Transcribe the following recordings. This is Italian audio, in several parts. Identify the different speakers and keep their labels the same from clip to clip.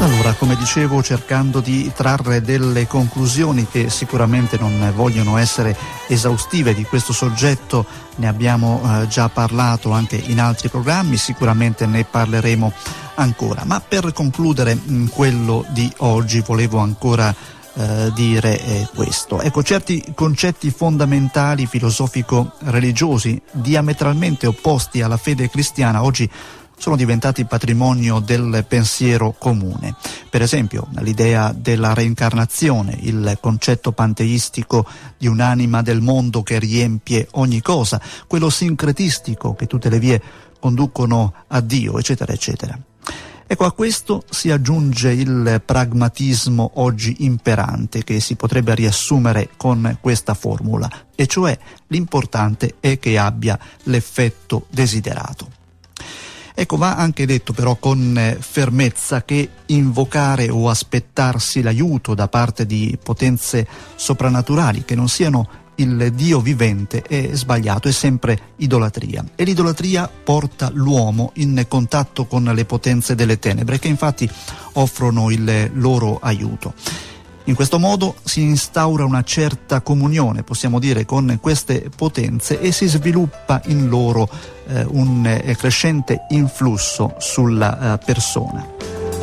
Speaker 1: Allora, come dicevo, cercando di trarre delle conclusioni che sicuramente non vogliono essere esaustive di questo soggetto, ne abbiamo già parlato anche in altri programmi, sicuramente ne parleremo ancora. Ma per concludere quello di oggi volevo ancora dire questo. Ecco, certi concetti fondamentali filosofico-religiosi diametralmente opposti alla fede cristiana oggi sono diventati patrimonio del pensiero comune. Per esempio, l'idea della reincarnazione, il concetto panteistico di un'anima del mondo che riempie ogni cosa, quello sincretistico che tutte le vie conducono a Dio, eccetera, eccetera. Ecco, a questo si aggiunge il pragmatismo oggi imperante, che si potrebbe riassumere con questa formula, e cioè l'importante è che abbia l'effetto desiderato. Ecco, va anche detto però con fermezza che invocare o aspettarsi l'aiuto da parte di potenze soprannaturali che non siano il Dio vivente è sbagliato, è sempre idolatria. E l'idolatria porta l'uomo in contatto con le potenze delle tenebre, che infatti offrono il loro aiuto. In questo modo si instaura una certa comunione, possiamo dire, con queste potenze e si sviluppa in loro un crescente influsso sulla persona.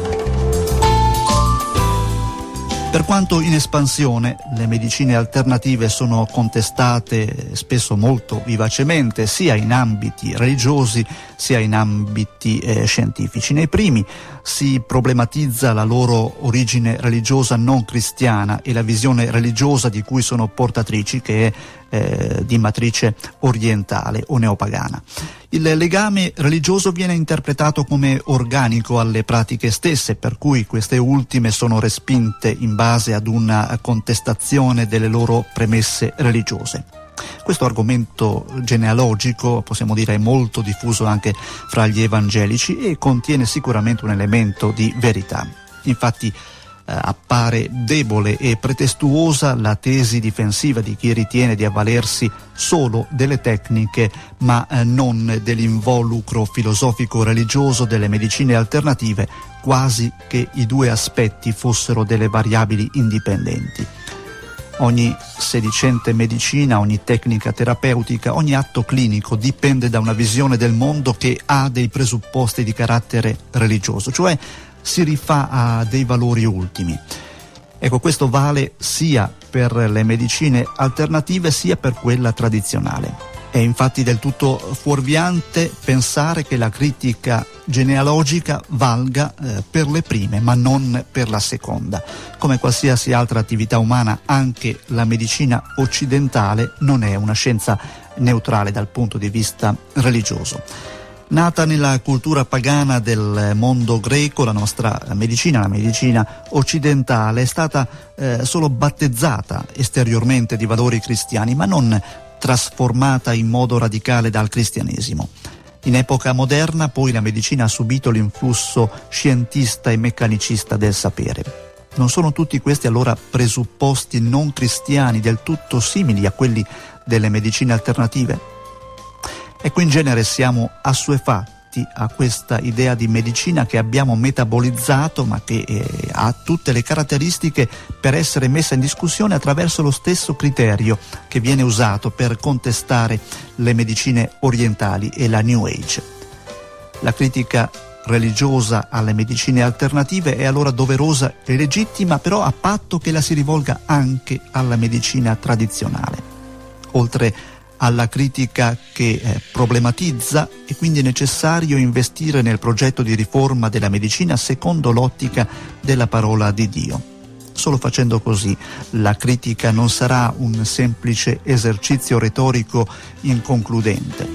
Speaker 1: Per quanto in espansione, le medicine alternative sono contestate spesso molto vivacemente, sia in ambiti religiosi sia in ambiti scientifici. Nei primi si problematizza la loro origine religiosa non cristiana e la visione religiosa di cui sono portatrici, che è di matrice orientale o neopagana. Il legame religioso viene interpretato come organico alle pratiche stesse, per cui queste ultime sono respinte in base ad una contestazione delle loro premesse religiose. Questo argomento genealogico, possiamo dire, è molto diffuso anche fra gli evangelici e contiene sicuramente un elemento di verità. Infatti appare debole e pretestuosa la tesi difensiva di chi ritiene di avvalersi solo delle tecniche ma non dell'involucro filosofico-religioso delle medicine alternative, quasi che i due aspetti fossero delle variabili indipendenti. Ogni sedicente medicina, ogni tecnica terapeutica, ogni atto clinico dipende da una visione del mondo che ha dei presupposti di carattere religioso, cioè si rifà a dei valori ultimi. Ecco, questo vale sia per le medicine alternative sia per quella tradizionale. È infatti del tutto fuorviante pensare che la critica genealogica valga per le prime ma non per la seconda. Come qualsiasi altra attività umana, anche la medicina occidentale non è una scienza neutrale dal punto di vista religioso. Nata nella cultura pagana del mondo greco, la nostra medicina, la medicina occidentale, è stata solo battezzata esteriormente di valori cristiani, ma non trasformata in modo radicale dal cristianesimo. In epoca moderna, poi, la medicina ha subito l'influsso scientista e meccanicista del sapere. Non sono tutti questi allora presupposti non cristiani del tutto simili a quelli delle medicine alternative? Ecco, in genere siamo assuefatti a questa idea di medicina che abbiamo metabolizzato, ma che ha tutte le caratteristiche per essere messa in discussione attraverso lo stesso criterio che viene usato per contestare le medicine orientali e la New Age. La critica religiosa alle medicine alternative è allora doverosa e legittima, però a patto che la si rivolga anche alla medicina tradizionale. Oltre alla critica che problematizza, è quindi necessario investire nel progetto di riforma della medicina secondo l'ottica della parola di Dio. Solo facendo così la critica non sarà un semplice esercizio retorico inconcludente.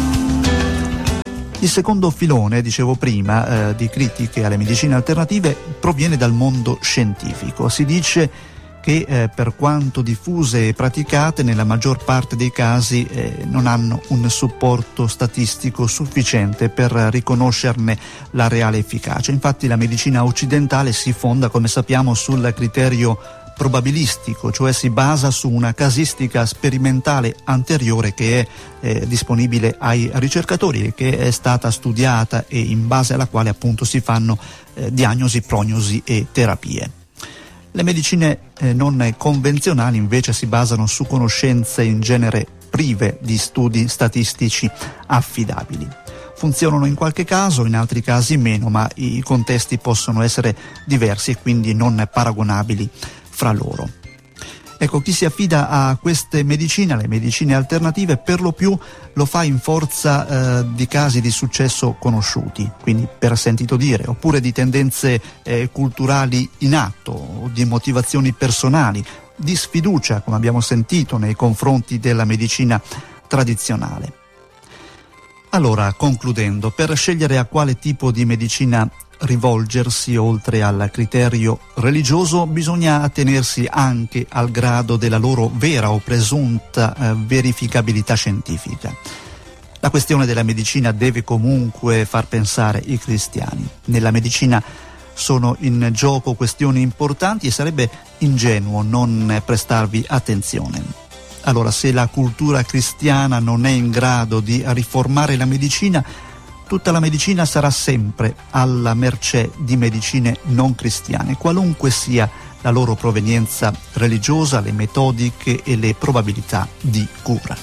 Speaker 1: Il secondo filone, dicevo prima, di critiche alle medicine alternative proviene dal mondo scientifico. Si dice che per quanto diffuse e praticate, nella maggior parte dei casi non hanno un supporto statistico sufficiente per riconoscerne la reale efficacia. Infatti la medicina occidentale si fonda, come sappiamo, sul criterio probabilistico, cioè si basa su una casistica sperimentale anteriore che è disponibile ai ricercatori e che è stata studiata e in base alla quale appunto si fanno diagnosi, prognosi e terapie. Le medicine non convenzionali invece si basano su conoscenze in genere prive di studi statistici affidabili. Funzionano in qualche caso, in altri casi meno, ma i contesti possono essere diversi e quindi non paragonabili fra loro. Ecco, chi si affida a queste medicine, alle medicine alternative, per lo più lo fa in forza di casi di successo conosciuti, quindi per sentito dire, oppure di tendenze culturali in atto, o di motivazioni personali, di sfiducia, come abbiamo sentito, nei confronti della medicina tradizionale. Allora, concludendo, per scegliere a quale tipo di medicina rivolgersi, oltre al criterio religioso, bisogna attenersi anche al grado della loro vera o presunta verificabilità scientifica. La questione della medicina deve comunque far pensare i cristiani. Nella medicina sono in gioco questioni importanti e sarebbe ingenuo non prestarvi attenzione. Allora, se la cultura cristiana non è in grado di riformare la medicina, tutta la medicina sarà sempre alla mercé di medicine non cristiane, qualunque sia la loro provenienza religiosa, le metodiche e le probabilità di cura.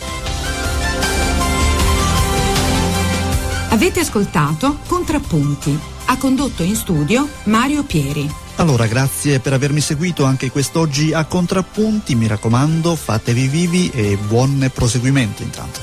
Speaker 2: Avete ascoltato Contrappunti. Ha condotto in studio Mario Pieri.
Speaker 1: Allora, grazie per avermi seguito anche quest'oggi a Contrappunti. Mi raccomando, fatevi vivi e buon proseguimento intanto.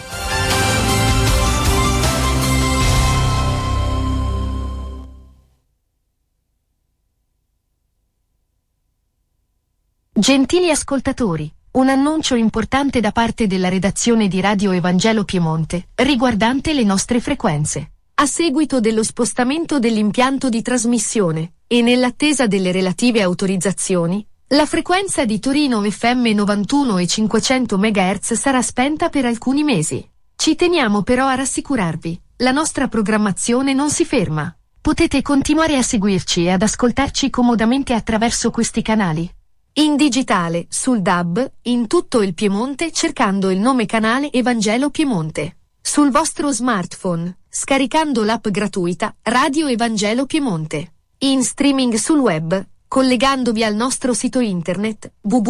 Speaker 3: Gentili ascoltatori, un annuncio importante da parte della redazione di Radio Evangelo Piemonte, riguardante le nostre frequenze. A seguito dello spostamento dell'impianto di trasmissione, e nell'attesa delle relative autorizzazioni, la frequenza di Torino FM 91 e 500 MHz sarà spenta per alcuni mesi. Ci teniamo però a rassicurarvi, la nostra programmazione non si ferma. Potete continuare a seguirci e ad ascoltarci comodamente attraverso questi canali. In digitale, sul DAB, in tutto il Piemonte cercando il nome canale Evangelo Piemonte. Sul vostro smartphone, scaricando l'app gratuita Radio Evangelo Piemonte. In streaming sul web, collegandovi al nostro sito internet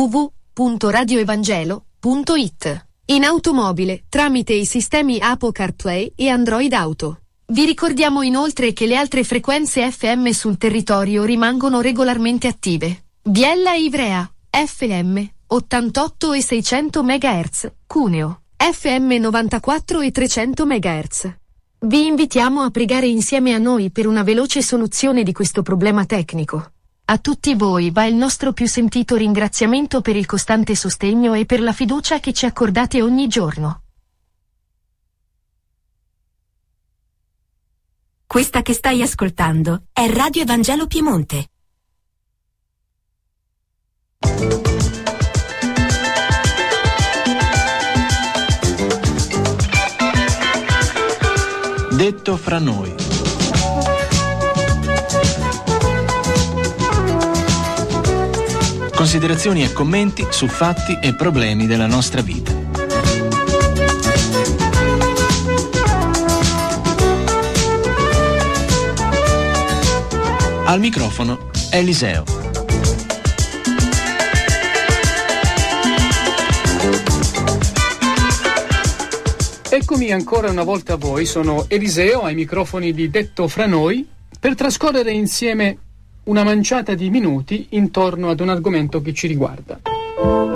Speaker 3: www.radioevangelo.it. In automobile, tramite i sistemi Apple CarPlay e Android Auto. Vi ricordiamo inoltre che le altre frequenze FM sul territorio rimangono regolarmente attive. Biella e Ivrea, FM, 88 e 600 MHz, Cuneo, FM 94 e 300 MHz. Vi invitiamo a pregare insieme a noi per una veloce soluzione di questo problema tecnico. A tutti voi va il nostro più sentito ringraziamento per il costante sostegno e per la fiducia che ci accordate ogni giorno.
Speaker 4: Questa che stai ascoltando è Radio Evangelo Piemonte.
Speaker 5: Detto fra noi. Considerazioni e commenti su fatti e problemi della nostra vita. Al microfono Eliseo.
Speaker 6: Eccomi ancora una volta a voi, sono Eliseo ai microfoni di Detto fra noi per trascorrere insieme una manciata di minuti intorno ad un argomento che ci riguarda.